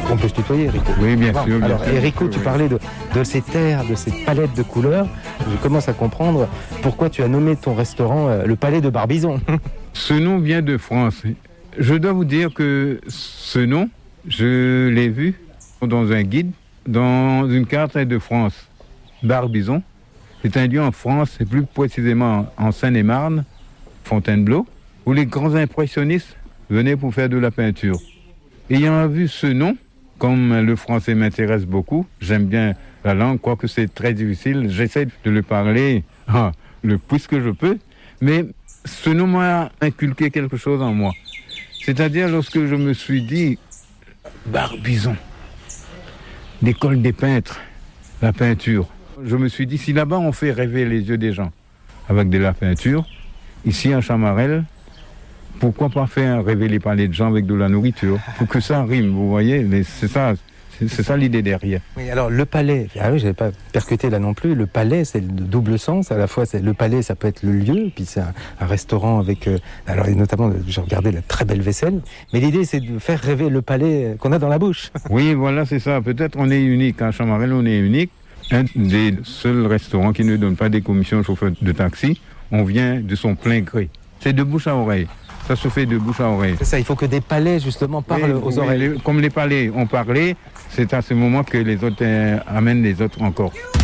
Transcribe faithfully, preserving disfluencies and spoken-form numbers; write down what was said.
On peut se tutoyer, Rico. Oui, bien Bon, sûr. Bien alors, sûr. et Rico, Oui, tu oui. parlais de, de ces terres, de ces palettes de couleurs. Je commence à comprendre pourquoi tu as nommé ton restaurant euh, le Palais de Barbizon. Ce nom vient de France. Je dois vous dire que ce nom, je l'ai vu dans un guide, dans une carte de France. Barbizon, c'est un lieu en France, et plus précisément en Seine-et-Marne, Fontainebleau, où les grands impressionnistes venaient pour faire de la peinture. Ayant vu ce nom, comme le français m'intéresse beaucoup, j'aime bien la langue, quoique c'est très difficile, j'essaie de le parler ah, le plus que je peux, mais ce nom m'a inculqué quelque chose en moi. C'est-à-dire lorsque je me suis dit, Barbizon, l'école des peintres, la peinture. Je me suis dit, si là-bas on fait rêver les yeux des gens avec de la peinture, ici à Chamarel, pourquoi pas faire rêver les palais de gens avec de la nourriture? Pour que ça rime, vous voyez, mais c'est ça, c'est, c'est ça l'idée derrière. Oui, alors le palais, ah oui, je n'avais pas percuté là non plus. Le palais, c'est le double sens. À la fois, c'est le palais, ça peut être le lieu, puis c'est un, un restaurant avec, euh, alors et notamment, j'ai regardé la très belle vaisselle. Mais l'idée, c'est de faire rêver le palais qu'on a dans la bouche. Oui, voilà, c'est ça. Peut-être on est unique à Chamarel, on est unique. Un des seuls restaurants qui ne donne pas des commissions aux chauffeurs de taxi. On vient de son plein gré. C'est de bouche à oreille. Ça se fait de bouche à oreille. C'est ça, il faut que des palais, justement, parlent Oui, aux oui, oreilles. les- comme les palais ont parlé, c'est à ce moment que les autres euh, amènent les autres encore.